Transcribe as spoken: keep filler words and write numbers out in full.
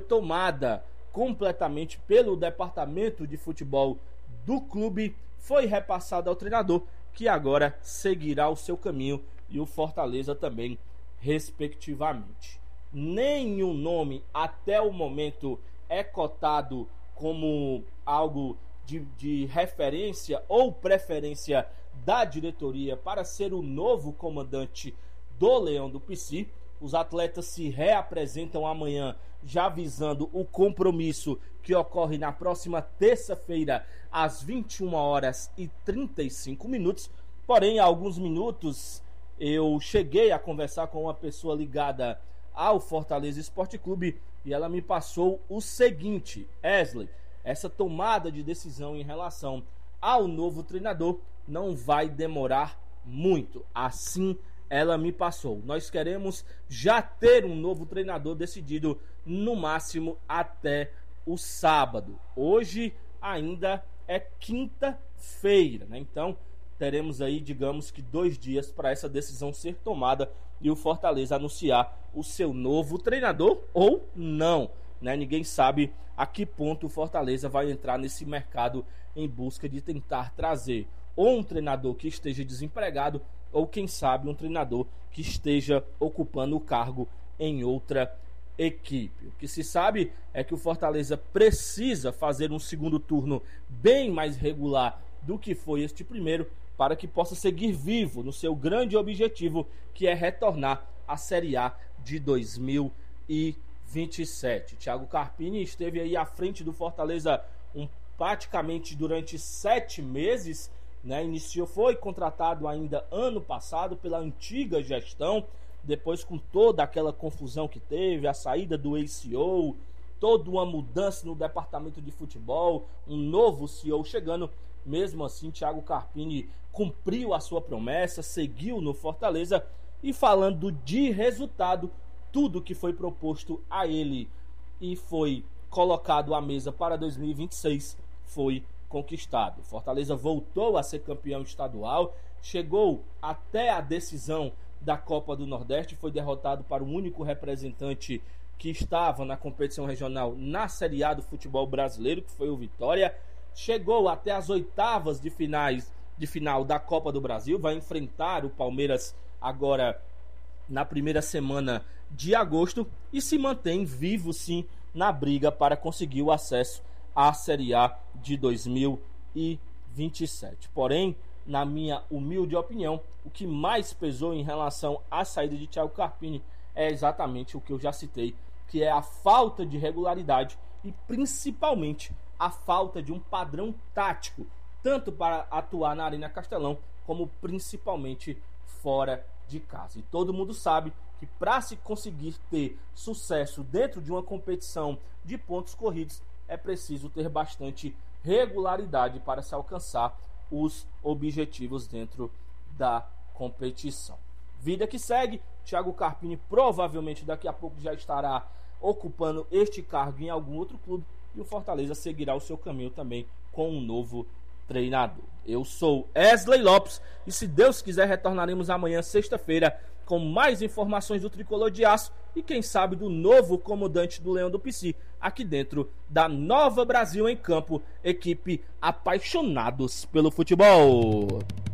tomada completamente pelo departamento de futebol do clube, foi repassada ao treinador, que agora seguirá o seu caminho, e o Fortaleza também, respectivamente. Nenhum nome até o momento é cotado como algo de, de referência ou preferência da diretoria para ser o novo comandante do Leão do Pici. Os atletas se reapresentam amanhã, já visando o compromisso que ocorre na próxima terça-feira, às vinte e uma horas e trinta e cinco minutos. Porém, há alguns minutos eu cheguei a conversar com uma pessoa ligada ao Fortaleza Esporte Clube e ela me passou o seguinte: Wesley, essa tomada de decisão em relação ao novo treinador não vai demorar muito. Assim ela me passou. Nós queremos já ter um novo treinador decidido no máximo até o sábado. Hoje ainda é quinta-feira, né? Então teremos aí, digamos que dois dias para essa decisão ser tomada e o Fortaleza anunciar o seu novo treinador ou não, né? Ninguém sabe a que ponto o Fortaleza vai entrar nesse mercado em busca de tentar trazer ou um treinador que esteja desempregado ou, quem sabe, um treinador que esteja ocupando o cargo em outra equipe. O que se sabe é que o Fortaleza precisa fazer um segundo turno bem mais regular do que foi este primeiro, para que possa seguir vivo no seu grande objetivo, que é retornar à Série A de dois mil e vinte e sete. Thiago Carpini esteve aí à frente do Fortaleza um, praticamente durante sete meses, né? Iniciou, foi contratado ainda ano passado pela antiga gestão, depois com toda aquela confusão que teve, a saída do ex-C E O, toda uma mudança no departamento de futebol, um novo C E O chegando. Mesmo assim, Thiago Carpini cumpriu a sua promessa, seguiu no Fortaleza, e falando de resultado, tudo que foi proposto a ele e foi colocado à mesa para dois mil e vinte e seis foi conquistado. Fortaleza voltou a ser campeão estadual, chegou até a decisão da Copa do Nordeste, foi derrotado para o único representante que estava na competição regional na Série A do futebol brasileiro, que foi o Vitória. Chegou até as oitavas de finais de final da Copa do Brasil, vai enfrentar o Palmeiras agora na primeira semana de agosto e se mantém vivo sim na briga para conseguir o acesso à Série A de dois mil e vinte e sete. Porém, na minha humilde opinião, o que mais pesou em relação à saída de Thiago Carpini é exatamente o que eu já citei, que é a falta de regularidade e principalmente a falta de um padrão tático, tanto para atuar na Arena Castelão, como principalmente fora de casa. E todo mundo sabe que para se conseguir ter sucesso dentro de uma competição de pontos corridos, é preciso ter bastante regularidade para se alcançar os objetivos dentro da competição. Vida que segue, Thiago Carpini provavelmente daqui a pouco já estará ocupando este cargo em algum outro clube, e o Fortaleza seguirá o seu caminho também com um novo treinador. Eu sou Wesley Lopes e, se Deus quiser, retornaremos amanhã, sexta-feira, com mais informações do Tricolor de Aço e, quem sabe, do novo comandante do Leão do Pici, aqui dentro da Nova Brasil em Campo, equipe apaixonados pelo futebol.